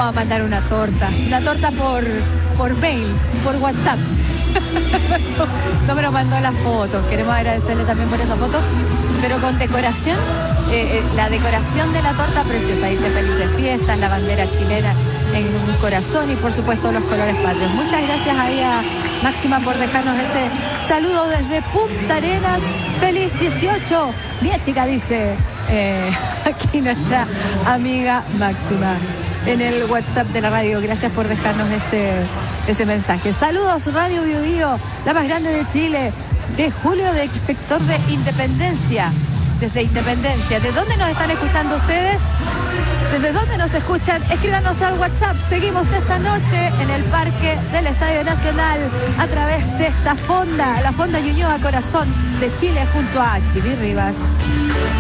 vamos a mandar una torta por mail, por WhatsApp. No me lo mandó la foto, queremos agradecerle también por esa foto, pero con decoración, la decoración de la torta preciosa, dice felices fiestas, la bandera chilena en un corazón y por supuesto los colores patrios. Muchas gracias ahí a Máxima por dejarnos ese saludo desde Punta Arenas. Feliz 18, mía chica, dice aquí nuestra amiga Máxima en el WhatsApp de la radio. Gracias por dejarnos ese mensaje. Saludos Radio Bio Bio, la más grande de Chile, de Julio, del sector de Independencia, desde Independencia. ¿De dónde nos están escuchando ustedes? ¿Desde dónde nos escuchan? Escríbanos al WhatsApp. Seguimos esta noche en el Parque del Estadio Nacional a través de esta fonda, la Fonda Ñuñoa Corazón de Chile junto a Chibi Rivas.